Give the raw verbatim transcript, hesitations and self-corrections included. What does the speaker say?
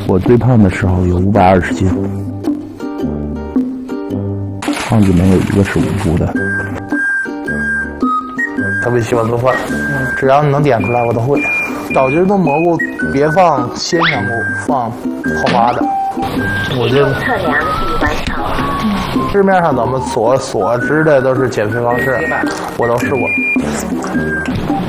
我最胖的时候有五百二十斤，胖子没有一个是无辜的。 特别喜欢做饭，只要你能点出来，我都会。找这种蘑菇别放鲜香菇，放泡发的。我觉得测量已完成。 市面上咱们所所知的都是减肥方式，我都试过。